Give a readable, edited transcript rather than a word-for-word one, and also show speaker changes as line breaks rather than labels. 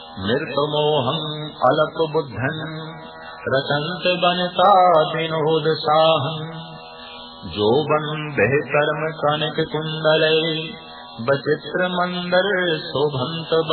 मृत मोहं अल्प बुद्धं रचंत बनता विनोद साहं। जो बन बह कर्म कनक कुंडले बचित्र मंदर शोभंत